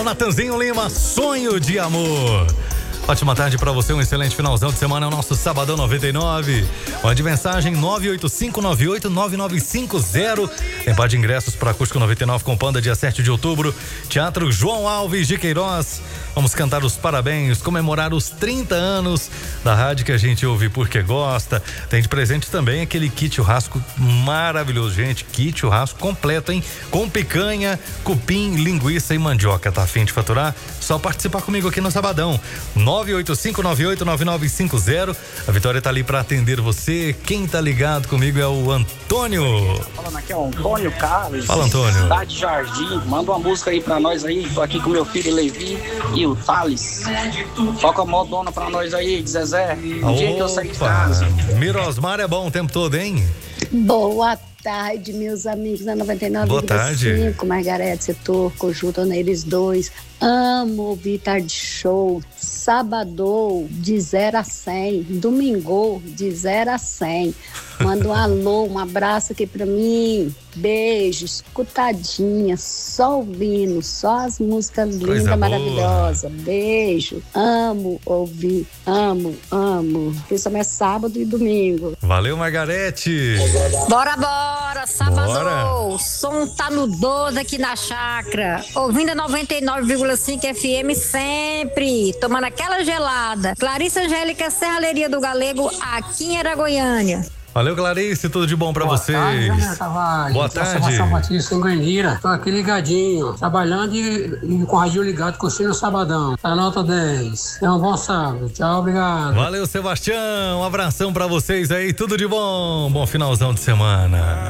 Natanzinho Lima, Sonho de Amor. Ótima tarde pra você, um excelente finalzão de semana, é o nosso Sabadão 99. Mande mensagem 985989950. Tem par de ingressos para Acústico 99 com Panda, dia 7 de outubro. Teatro João Alves de Queiroz. Vamos cantar os parabéns, comemorar os 30 anos da rádio que a gente ouve porque gosta. Tem de presente também aquele kit churrasco maravilhoso, gente. Kit churrasco completo, hein? Com picanha, cupim, linguiça e mandioca. Tá afim de faturar? Só participar comigo aqui no Sabadão. 985989950. A Vitória tá ali pra atender você. Quem tá ligado comigo é o Antônio. Falando aqui é o Antônio Carlos. Fala, Antônio. Cidade Jardim. Manda uma música aí pra nós aí. Tô aqui com meu filho Levi e o Thales. Toca a modona pra nós aí, de Zezé. Um dia que eu saí de casa. Mirosmar é bom o tempo todo, hein? Boa tarde, meus amigos da 99,5. Boa tarde. Margarete Setor, Cojuto, neles dois. Amo ouvir Tarde Show. Sábado, de 0 a 100. Domingo, de 0 a 100. Manda um alô, um abraço aqui pra mim. Beijo, escutadinha, só ouvindo, só as músicas lindas, maravilhosas. Beijo, amo ouvir, amo. Principalmente sábado e domingo. Valeu, Margarete. Bora, sábado. Bora. O som tá no 12 aqui na chácara. Ouvindo a 99,5 FM sempre. Tomando aquela gelada. Clarissa Angélica, Serralheria do Galego, aqui em Aragoiânia. Valeu, Clarice, tudo de bom pra vocês. Boa tarde. Sebastião Batista, em Goianira. Tô aqui ligadinho, trabalhando e com o radinho ligado, curtindo o Sabadão. Tá nota 10. É um bom sábado. Tchau, obrigado. Valeu, Sebastião. Um abração pra vocês aí, tudo de bom. Bom finalzão de semana.